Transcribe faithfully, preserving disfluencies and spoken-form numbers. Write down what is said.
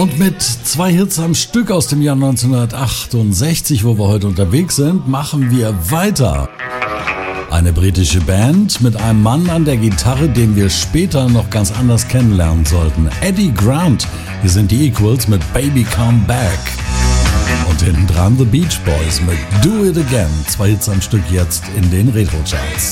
Und mit zwei Hits am Stück aus dem Jahr neunzehnhundertachtundsechzig, wo wir heute unterwegs sind, machen wir weiter. Eine britische Band mit einem Mann an der Gitarre, den wir später noch ganz anders kennenlernen sollten. Eddie Grant. Hier sind die Equals mit Baby Come Back. Und hinten dran The Beach Boys mit Do It Again. Zwei Hits am Stück jetzt in den Retro-Charts.